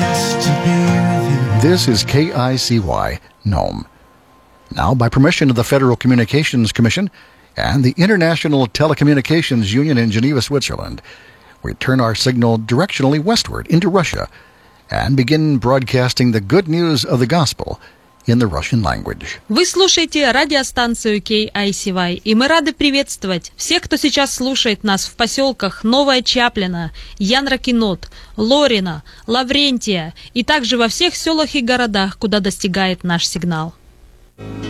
This is KICY, Nome. Now, by permission of the Federal Communications Commission and the International Telecommunications Union in Geneva, Switzerland, we turn our signal directionally westward into Russia and begin broadcasting the good news of the gospel in the Russian language. Вы слушаете радиостанцию KICY, и мы рады приветствовать всех, кто сейчас слушает нас в поселках Новая Чаплина, Янракинот, Лорина, Лаврентия и также во всех селах и городах, куда достигает наш сигнал.